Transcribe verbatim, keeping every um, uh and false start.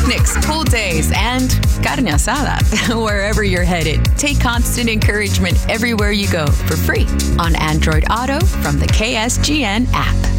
picnics, pool days, and carne asada. Wherever you're headed, take Constant Encouragement everywhere you go for free on Android Auto from the K S G N app.